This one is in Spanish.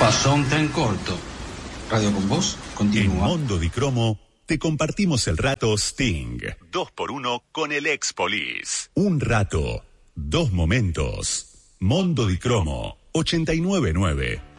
Pasó un tren corto. Radio con Voz continúa. En Mondo di Cromo te compartimos el rato Sting. 2x1 con el ex Police. Un rato, dos momentos. Mondo di Cromo 899.